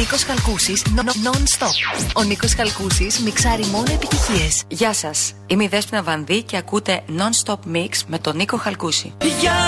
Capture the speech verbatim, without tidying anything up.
Νίκος Χαλκούσης, non-stop. Ο Νίκος Χαλκούσης μιξάρει μόνο επιτυχίες. Γεια σας, είμαι η Δέσποινα Βανδύ και ακούτε non-stop mix με τον Νίκο Χαλκούση. Για